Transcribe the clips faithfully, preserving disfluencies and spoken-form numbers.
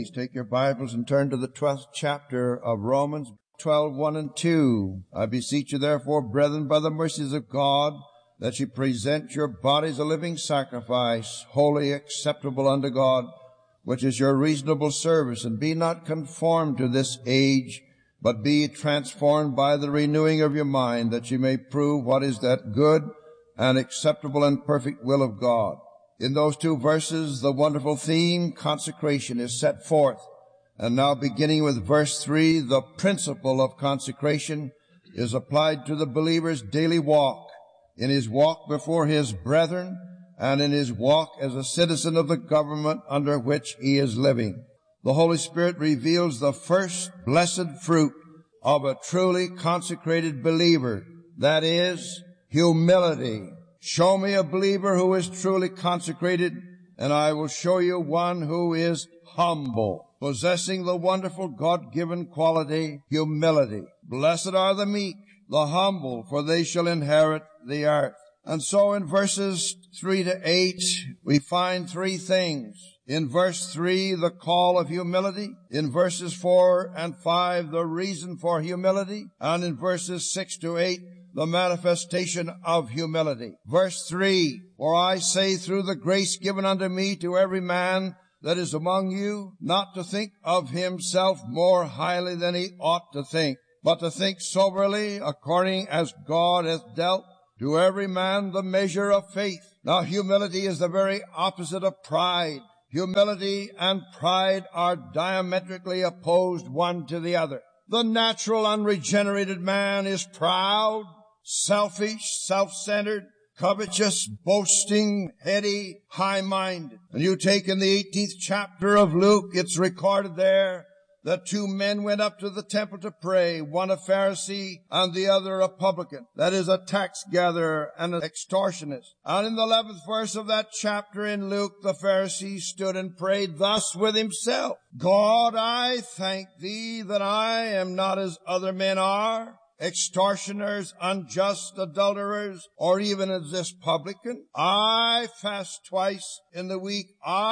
Please take your Bibles and turn to the twelfth chapter of Romans, twelve, one and two. I beseech you therefore, brethren, by the mercies of God, that ye present your bodies a living sacrifice, wholly acceptable unto God, which is your reasonable service. And be not conformed to this age, but be transformed by the renewing of your mind, that ye may prove what is that good and acceptable and perfect will of God. In those two verses, the wonderful theme, consecration, is set forth. And now beginning with verse three, the principle of consecration is applied to the believer's daily walk, in his walk before his brethren, and in his walk as a citizen of the government under which he is living. The Holy Spirit reveals the first blessed fruit of a truly consecrated believer, that is, humility. Show me a believer who is truly consecrated, and I will show you one who is humble, possessing the wonderful God-given quality, humility. Blessed are the meek, the humble, for they shall inherit the earth. And so in verses three to eight, we find three things. In verse three, the call of humility. In verses four and five, the reason for humility. And in verses six to eight, the manifestation of humility. Verse three, for I say through the grace given unto me to every man that is among you, not to think of himself more highly than he ought to think, but to think soberly, according as God hath dealt to every man the measure of faith. Now humility is the very opposite of pride. Humility and pride are diametrically opposed one to the other. The natural unregenerated man is proud, selfish, self-centered, covetous, boasting, heady, high-minded. And you take in the eighteenth chapter of Luke, it's recorded there that two men went up to the temple to pray, one a Pharisee and the other a publican, that is, a tax gatherer and an extortionist. And in the eleventh verse of that chapter in Luke, the Pharisee stood and prayed thus with himself: God, I thank thee that I am not as other men are, extortioners, unjust, adulterers, or even as this publican. I fast twice in the week.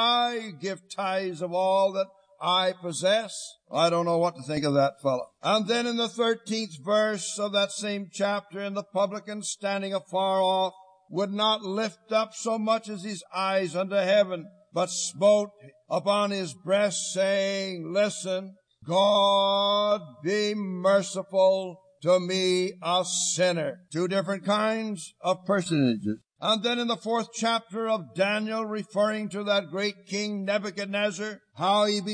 I give tithes of all that I possess. I don't know what to think of that fellow. And then in the thirteenth verse of that same chapter, in the publican standing afar off, would not lift up so much as his eyes unto heaven, but smote upon his breast, saying, Listen, God be merciful to me, a sinner. Two different kinds of personages. And then in the fourth chapter of Daniel, referring to that great king Nebuchadnezzar, how he